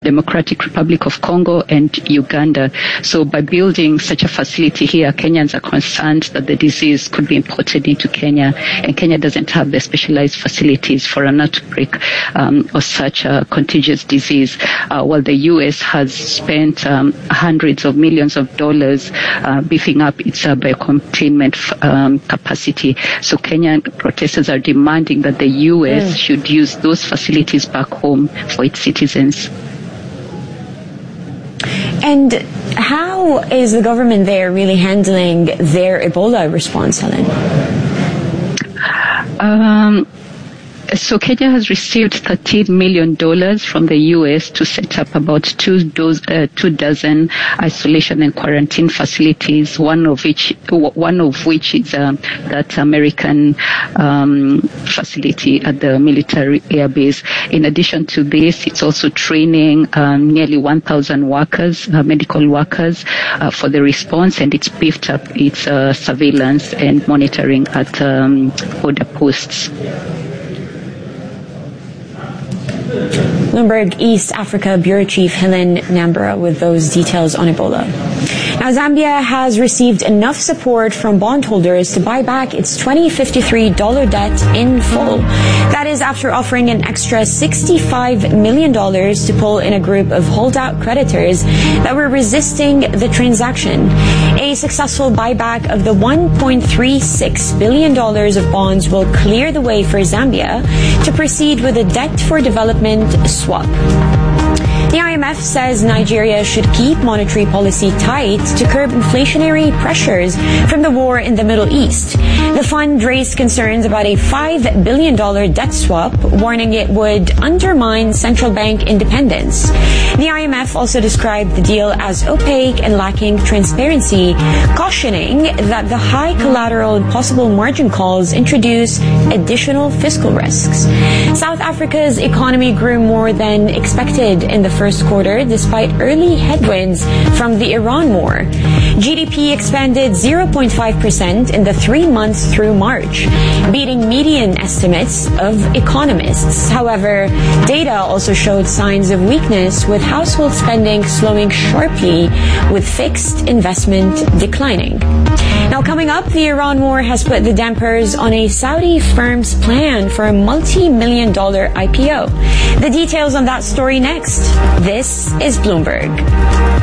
Democratic Republic of Congo and Uganda. So by building such a facility here, Kenyans are concerned that the disease could be imported into Kenya, and Kenya doesn't have the specialized facilities for an outbreak of such a contagious disease, while the U.S. has spent hundreds of millions of dollars beefing up its biocontainment capacity. So Kenyan protesters are demanding that the U.S. should use those facilities back home for its citizens. And how is the government there really handling their Ebola response, Helen? So Kenya has received $13 million from the U.S. to set up about 2 dozen isolation and quarantine facilities, one of which is that American facility at the military air base. In addition to this, it's also training nearly 1,000 workers, medical workers, for the response, and it's beefed up its surveillance and monitoring at border posts. Bloomberg East Africa Bureau Chief Helen Nambura with those details on Ebola. Now, Zambia has received enough support from bondholders to buy back its 2053 debt in full. That is after offering an extra $65 million to pull in a group of holdout creditors that were resisting the transaction. A successful buyback of the $1.36 billion of bonds will clear the way for Zambia to proceed with a debt for development swap. The IMF says Nigeria should keep monetary policy tight to curb inflationary pressures from the war in the Middle East. The fund raised concerns about a $5 billion debt swap, warning it would undermine central bank independence. The IMF also described the deal as opaque and lacking transparency, cautioning that the high collateral and possible margin calls introduce additional fiscal risks. South Africa's economy grew more than expected in the first quarter, despite early headwinds from the Iran war. GDP expanded 0.5% in the 3 months through March, beating median estimates of economists. However, data also showed signs of weakness, with household spending slowing sharply, with fixed investment declining. Now, coming up, the Iran war has put the dampers on a Saudi firm's plan for a multi-million-dollar IPO. The details on that story next. This is Bloomberg.